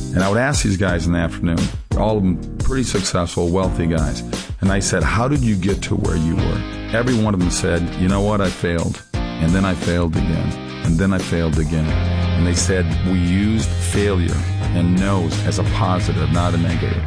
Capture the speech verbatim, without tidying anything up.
And I would ask these guys in the afternoon, all of them pretty successful, wealthy guys. And I said, how did you get to where you were? Every one of them said, you know what, I failed. And then I failed again. And then I failed again. And they said, we used failure and no's as a positive, not a negative.